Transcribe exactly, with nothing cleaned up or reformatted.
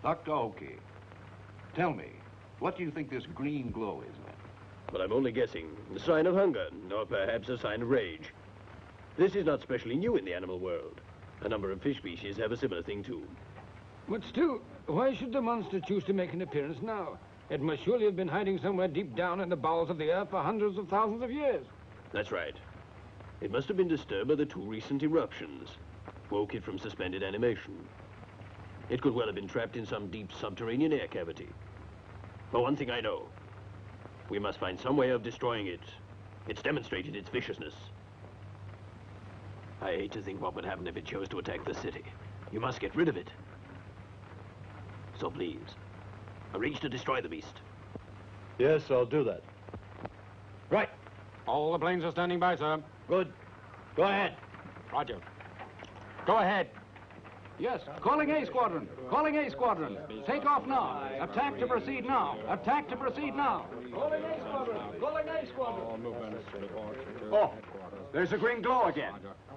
Doctor Oki, tell me, what do you think this green glow is, then? But I'm only guessing. A sign of hunger, or perhaps a sign of rage. This is not specially new in the animal world. A number of fish species have a similar thing, too. But still, why should the monster choose to make an appearance now? It must surely have been hiding somewhere deep down in the bowels of the earth for hundreds of thousands of years. That's right. It must have been disturbed by the two recent eruptions. Woke it from suspended animation. It could well have been trapped in some deep subterranean air cavity. For one thing I know, we must find some way of destroying it. It's demonstrated its viciousness. I hate to think what would happen if it chose to attack the city. You must get rid of it. So please, arrange to destroy the beast. Yes, I'll do that. Right. All the planes are standing by, sir. Good. Go ahead. Roger. Go ahead. Yes, calling A Squadron. Calling A Squadron. Take off now. Attack to proceed now. Attack to proceed now. Calling A Squadron. Calling A Squadron. Oh, there's a green glow again.